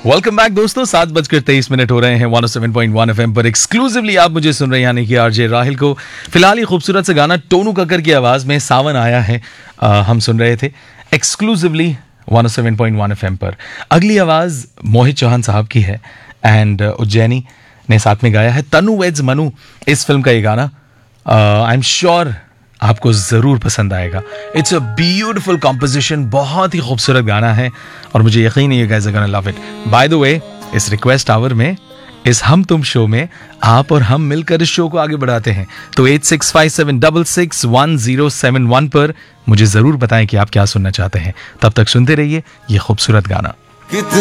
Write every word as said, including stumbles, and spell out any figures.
Welcome back दोस्तों, सात बजकर तेईस मिनट हो रहे हैं one O seven point one FM पर। एक्सक्लूसिवली आप मुझे सुन रहे हैं, यानी कि आरजे राहिल को। फिलहाल ये खूबसूरत सा गाना टोनू कक्कर की आवाज में सावन आया है, आ, हम सुन रहे थे exclusively one O seven point one FM पर। अगली आवाज मोहित चौहान साहब की है एंड उज्जैनी ने साथ में गाया है। तनु वेड्स मनु इस फिल्म का ये गाना आई एम श्योर आपको जरूर पसंद आएगा। इट्स अ ब्यूटीफुल कॉम्पोजिशन, बहुत ही खूबसूरत गाना है और मुझे यकीन है you guys are gonna love it. By the way, इस रिक्वेस्ट आवर में, इस हम तुम शो में आप और हम मिलकर इस शो को आगे बढ़ाते हैं। तो eight six five seven double six one zero seven one पर मुझे जरूर बताएं कि आप क्या सुनना चाहते हैं। तब तक सुनते रहिए ये खूबसूरत गाना।